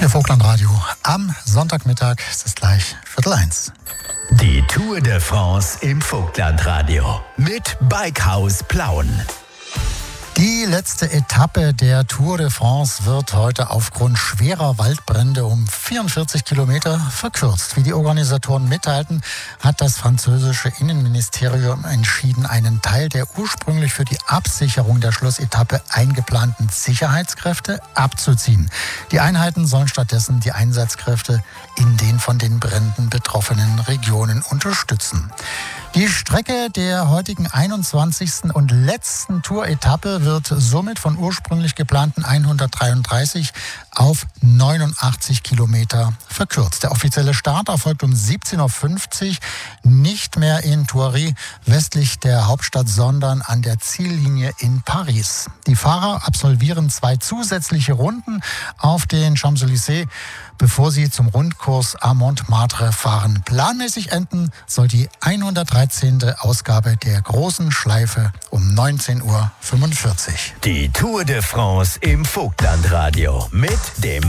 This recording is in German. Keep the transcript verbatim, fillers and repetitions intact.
Hier Vogtlandradio am Sonntagmittag, es ist gleich Viertel eins. Die Tour de France im Vogtlandradio mit Bikehaus Plauen. Die letzte Etappe der Tour de France wird heute aufgrund schwerer Waldbrände um vierundvierzig Kilometer verkürzt. Wie die Organisatoren mitteilten, hat das französische Innenministerium entschieden, einen Teil der ursprünglich für die Absicherung der Schlussetappe eingeplanten Sicherheitskräfte abzuziehen. Die Einheiten sollen stattdessen die Einsatzkräfte in den von den Bränden betroffenen Regionen unterstützen. Die Strecke der heutigen einundzwanzigsten und letzten Tour-Etappe wird somit von ursprünglich geplanten hundertdreiunddreißig auf neunundachtzig Kilometer verkürzt. Der offizielle Start erfolgt um siebzehn Uhr fünfzig, nicht mehr in Thoiry westlich der Hauptstadt, sondern an der Ziellinie in Paris. Die Fahrer absolvieren zwei zusätzliche Runden auf den Champs-Élysées, bevor sie zum Rundkurs à Montmartre fahren. Planmäßig enden soll die hundertdreizehnte Ausgabe der großen Schleife um neunzehn Uhr fünfundvierzig. Die Tour de France im Vogtlandradio mit dem